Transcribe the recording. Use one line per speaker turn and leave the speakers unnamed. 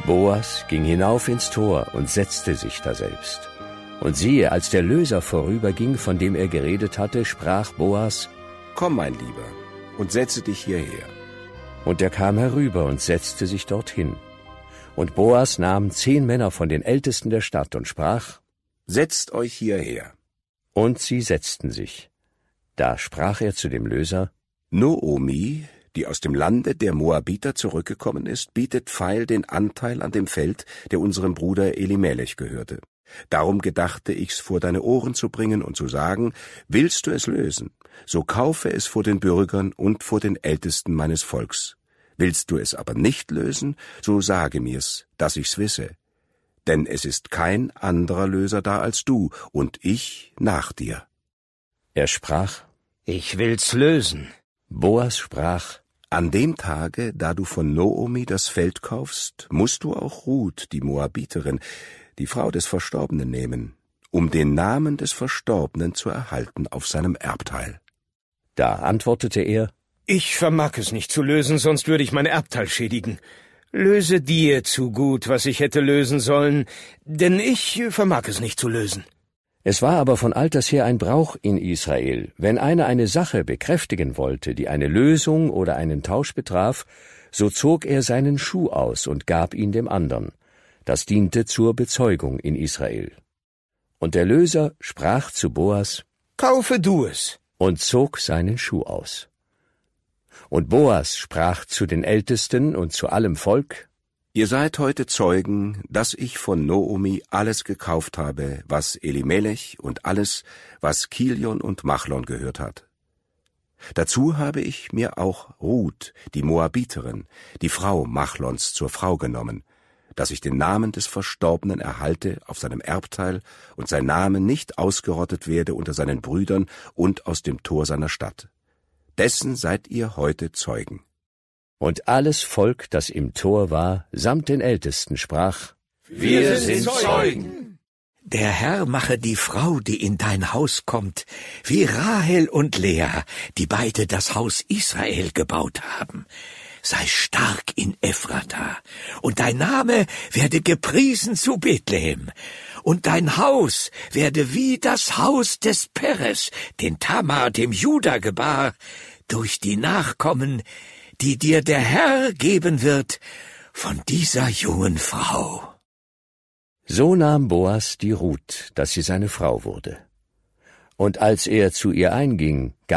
Boas ging hinauf ins Tor und setzte sich daselbst. Und siehe, als der Löser vorüberging, von dem er geredet hatte, sprach Boas:
Komm, mein Lieber, und setze dich hierher.
Und er kam herüber und setzte sich dorthin. Und Boas nahm 10 Männer von den Ältesten der Stadt und sprach:
Setzt euch hierher.
Und sie setzten sich. Da sprach er zu dem Löser:
Noomi, die aus dem Lande der Moabiter zurückgekommen ist, bietet feil den Anteil an dem Feld, der unserem Bruder Elimelech gehörte. Darum gedachte ich's vor deine Ohren zu bringen und zu sagen: Willst du es lösen, so kaufe es vor den Bürgern und vor den Ältesten meines Volks. Willst du es aber nicht lösen, so sage mir's, dass ich's wisse. Denn es ist kein anderer Löser da als du, und ich nach dir.
Er sprach:
Ich will's lösen.
Boas sprach:
An dem Tage, da du von Noomi das Feld kaufst, musst du auch Ruth, die Moabiterin, die Frau des Verstorbenen, nehmen, um den Namen des Verstorbenen zu erhalten auf seinem Erbteil.
Da antwortete er:
Ich vermag es nicht zu lösen, sonst würde ich mein Erbteil schädigen. Löse dir zu gut, was ich hätte lösen sollen, denn ich vermag es nicht zu lösen.
Es war aber von alters her ein Brauch in Israel, wenn einer eine Sache bekräftigen wollte, die eine Lösung oder einen Tausch betraf, so zog er seinen Schuh aus und gab ihn dem andern. Das diente zur Bezeugung in Israel. Und der Löser sprach zu Boas:
Kaufe du es.
Und zog seinen Schuh aus. Und Boas sprach zu den Ältesten und zu allem Volk:
Ihr seid heute Zeugen, dass ich von Noomi alles gekauft habe, was Elimelech und alles, was Kilion und Machlon gehört hat. Dazu habe ich mir auch Ruth, die Moabiterin, die Frau Machlons, zur Frau genommen, dass ich den Namen des Verstorbenen erhalte auf seinem Erbteil und sein Name nicht ausgerottet werde unter seinen Brüdern und aus dem Tor seiner Stadt. Dessen seid ihr heute Zeugen.
Und alles Volk, das im Tor war, samt den Ältesten, sprach:
Wir sind Zeugen.
Der Herr mache die Frau, die in dein Haus kommt, wie Rahel und Lea, die beide das Haus Israel gebaut haben. Sei stark in Ephrata, und dein Name werde gepriesen zu Bethlehem, und dein Haus werde wie das Haus des Peres, den Tamar dem Juda gebar, durch die Nachkommen, die dir der Herr geben wird von dieser jungen Frau.
So nahm Boas die Ruth, dass sie seine Frau wurde. Und als er zu ihr einging,